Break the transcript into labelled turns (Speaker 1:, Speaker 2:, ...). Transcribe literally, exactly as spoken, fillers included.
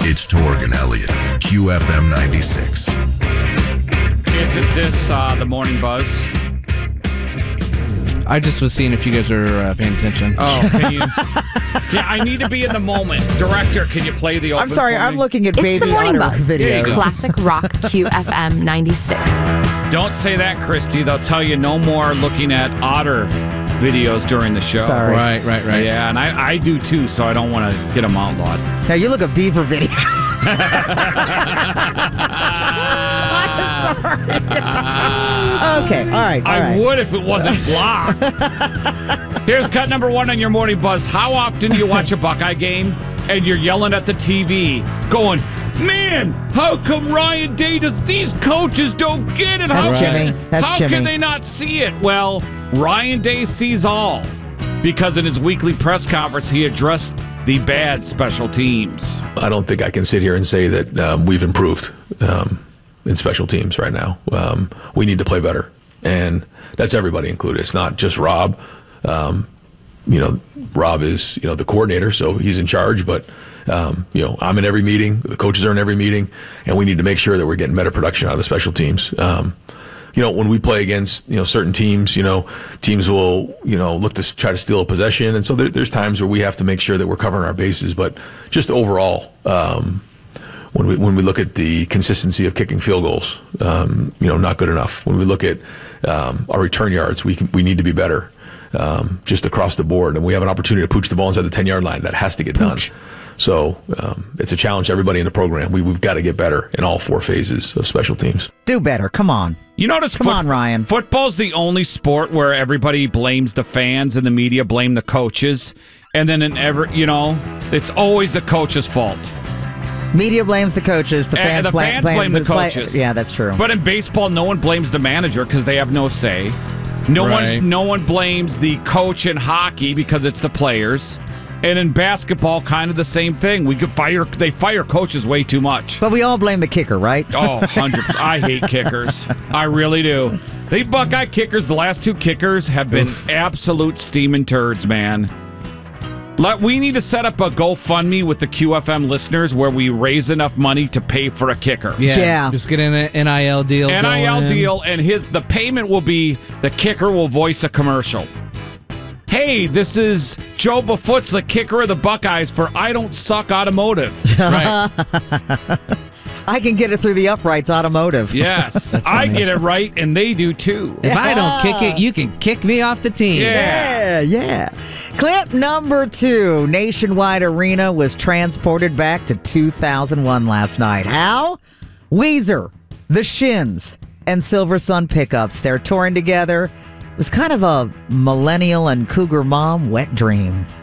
Speaker 1: It's Torg and Elliott, Q F M ninety-six.
Speaker 2: Isn't this uh, the Morning Buzz?
Speaker 3: I just was seeing if you guys are uh, paying attention.
Speaker 2: Oh, can you? Yeah, I need to be in the moment. Director, can you play the open
Speaker 4: I'm sorry,
Speaker 2: for
Speaker 4: I'm
Speaker 2: me?
Speaker 4: looking at
Speaker 5: It's
Speaker 4: Baby
Speaker 5: the Morning
Speaker 4: Otter
Speaker 5: Buzz.
Speaker 4: videos.
Speaker 5: Classic Rock Q F M ninety-six.
Speaker 2: Don't say that, Christy. They'll tell you no more looking at otter videos during the show.
Speaker 4: Sorry.
Speaker 3: Right, right, right.
Speaker 2: Yeah, and I, I do too, so I don't want to get them outlawed.
Speaker 4: Now you look at beaver video. I'm sorry. Okay, all right, all
Speaker 2: I
Speaker 4: right.
Speaker 2: would if it wasn't blocked. Here's cut number one on your Morning Buzz. How often do you watch a Buckeye game and you're yelling at the T V, going, man, how come Ryan Day does, these coaches don't get it?
Speaker 4: That's
Speaker 2: how
Speaker 4: Jimmy. That's
Speaker 2: how
Speaker 4: Jimmy.
Speaker 2: can they not see it? Well, Ryan Day sees all, because in his weekly press conference, he addressed the bad special teams.
Speaker 6: I don't think I can sit here and say that um, we've improved um, in special teams right now. Um, we need to play better, and that's everybody included. It's not just Rob. Um, you know, Rob is, you know, the coordinator, so he's in charge, but, um, you know, I'm in every meeting, the coaches are in every meeting, and we need to make sure that we're getting better production out of the special teams. Um, you know, when we play against, you know, certain teams, you know, teams will, you know, look to s- try to steal a possession, and so there, there's times where we have to make sure that we're covering our bases, but just overall, um, when we when we look at the consistency of kicking field goals, um, you know, not good enough. When we look at um, our return yards, we can, we need to be better. Um, just across the board, and we have an opportunity to pooch the ball inside the ten-yard line. That has to get
Speaker 4: Pooch.
Speaker 6: done. So um, it's a challenge to everybody in the program. We, we've got to get better in all four phases of special teams.
Speaker 4: Do better. Come on.
Speaker 2: You notice
Speaker 4: Come on, Ryan.
Speaker 2: Football's the only sport where everybody blames the fans and the media blame the coaches, and then in every, you know, it's always the coach's fault.
Speaker 4: Media blames the coaches. The
Speaker 2: And
Speaker 4: fans,
Speaker 2: the
Speaker 4: blame,
Speaker 2: fans blame the
Speaker 4: play-
Speaker 2: coaches.
Speaker 4: yeah, that's true.
Speaker 2: But in baseball, no one blames the manager because they have no say. No
Speaker 3: Right.
Speaker 2: one, no one blames the coach in hockey because it's the players. And in basketball, kind of the same thing. We could fire. They fire coaches way too much.
Speaker 4: But we all blame the kicker, right?
Speaker 2: Oh, one hundred percent. I hate kickers. I really do. The Buckeye kickers, the last two kickers have been
Speaker 3: Oof.
Speaker 2: absolute steaming turds, man. Let, we need to set up a GoFundMe with the Q F M listeners where we raise enough money to pay for a kicker.
Speaker 3: Yeah,
Speaker 4: Yeah.
Speaker 3: just get an N I L deal.
Speaker 2: N I L
Speaker 3: going.
Speaker 2: deal, and his the payment will be the kicker will voice a commercial. Hey, this is Joe Bafoots, the kicker of the Buckeyes for I Don't Suck Automotive.
Speaker 3: Right.
Speaker 4: I can get it through the uprights automotive.
Speaker 2: Yes,
Speaker 3: That's
Speaker 2: I
Speaker 3: funny.
Speaker 2: get it right, and they do too.
Speaker 3: If I don't kick it, you can kick me off the team.
Speaker 2: Yeah.
Speaker 4: Yeah, yeah. Clip number two. Nationwide Arena was transported back to two thousand one last night. How? Weezer, The Shins, and Silver Sun Pickups. They're touring together. It was kind of a millennial and cougar mom wet dream.